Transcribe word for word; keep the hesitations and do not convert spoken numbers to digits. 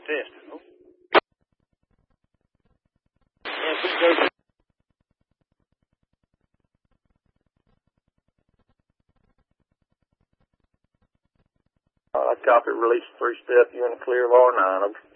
tested. Oh. Yeah, we go to Uh, copy release three step, you in the clear of R nine.